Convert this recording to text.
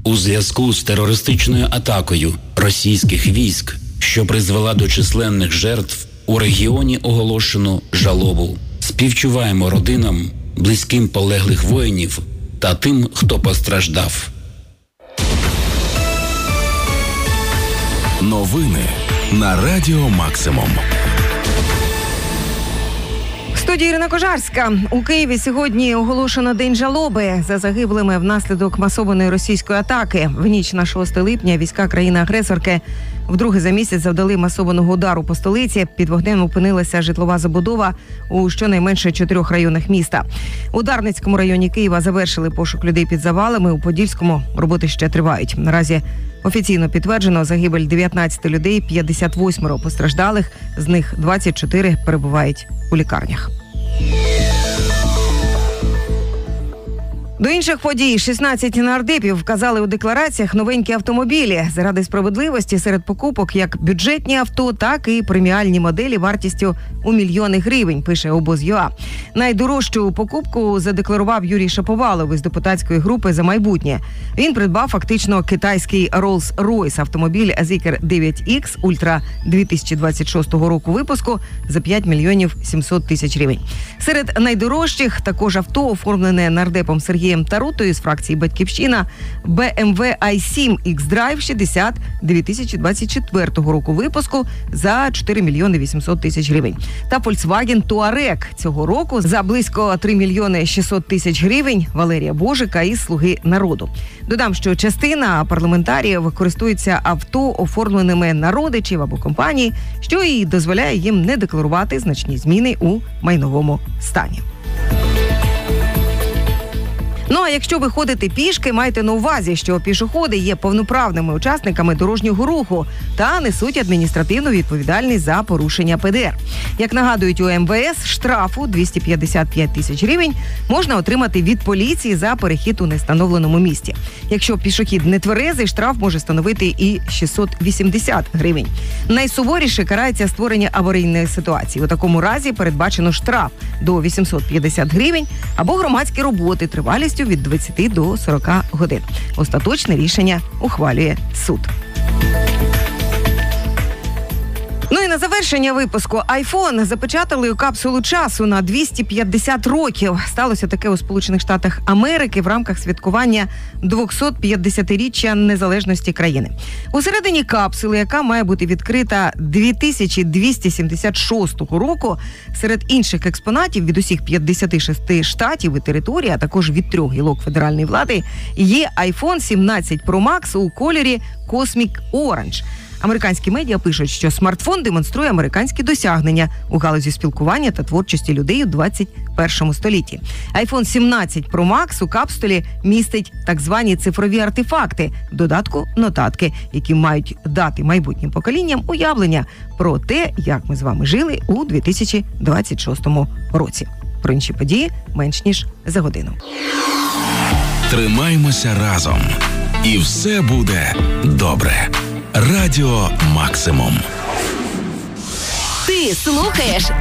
У зв'язку з терористичною атакою російських військ, що призвела до численних жертв, у регіоні оголошено жалобу. Співчуваємо родинам, близьким полеглих воїнів та тим, хто постраждав. Новини на Радіо Максимум. В студії Ірина Кожарська. У Києві сьогодні оголошено День жалоби за загиблими внаслідок масованої російської атаки. В ніч на 6 липня війська країни-агресорки вдруге за місяць завдали масованого удару по столиці. Під вогнем опинилася житлова забудова у щонайменше 4 районах міста. У Дарницькому районі Києва завершили пошук людей під завалами, у Подільському роботи ще тривають. Наразі офіційно підтверджено загибель 19 людей, 58 постраждалих, з них 24 перебувають у лікарнях. До інших подій 16 нардепів вказали у деклараціях новенькі автомобілі. Заради справедливості серед покупок як бюджетні авто, так і преміальні моделі вартістю у мільйони гривень, пише Обоз.ЮА. Найдорожчу покупку задекларував Юрій Шаповалов із депутатської групи «За майбутнє». Він придбав фактично китайський Rolls-Royce автомобіль Zeekr 9X Ultra 2026 року випуску за 5 мільйонів 700 тисяч гривень. Серед найдорожчих також авто, оформлене нардепом Сергієм Тарутою з фракції «Батьківщина», BMW i7 X-Drive 60 2024 року випуску за 4 мільйони 800 тисяч гривень. Та Volkswagen Touareg цього року за близько 3 мільйони 600 тисяч гривень Валерія Божика із «Слуги народу». Додам, що частина парламентаріїв користується авто, оформленими на родичів або компанії, що і дозволяє їм не декларувати значні зміни у майновому стані. Ну, а якщо ви ходите пішки, майте на увазі, що пішоходи є повноправними учасниками дорожнього руху та несуть адміністративну відповідальність за порушення ПДР. Як нагадують у МВС, штрафу 255 тисяч гривень можна отримати від поліції за перехід у нестановленому місці. Якщо пішохід не тверезий, штраф може становити і 680 гривень. Найсуворіше карається створення аварійної ситуації. У такому разі передбачено штраф до 850 гривень або громадські роботи тривалістю від 20 до 40 годин. Остаточне рішення ухвалює суд. Ну і на завершення випуску. iPhone запечатали у капсулу часу на 250 років. Сталося таке у Сполучених Штатах Америки в рамках святкування 250-річчя незалежності країни. Усередині капсули, яка має бути відкрита 2276 року, серед інших експонатів від усіх 56 штатів і територій, а також від 3 гілок федеральної влади, є iPhone 17 Pro Max у кольорі Cosmic Orange. Американські медіа пишуть, що смартфон демонструє американські досягнення у галузі спілкування та творчості людей у 21 столітті. iPhone 17 Pro Max у капсулі містить так звані цифрові артефакти, в додатку нотатки, які мають дати майбутнім поколінням уявлення про те, як ми з вами жили у 2026 році. Про інші події менш ніж за годину. Тримаймося разом. І все буде добре. Радіо Максимум. Ти слухаєш